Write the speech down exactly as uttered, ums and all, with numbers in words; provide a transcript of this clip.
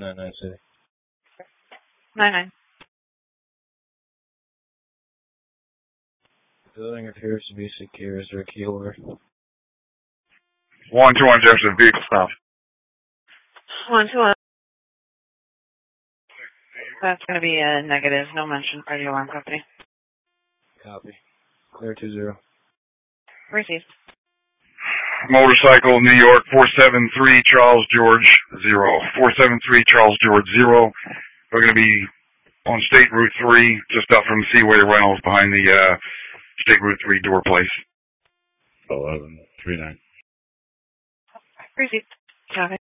nine nine City. nine nine. The building appears to be secure. Is there a key holder? one two one Jefferson, vehicle stop. one two one. That's going to be a negative. No mention for the alarm company. Copy. Clear two zero. Received. Motorcycle, New York, four seven three Charles George, zero. four seven three Charles George, zero. We're going to be on State Route three, just up from Seaway Reynolds behind the uh, State Route three door place. eleven three nine. Received. Copy.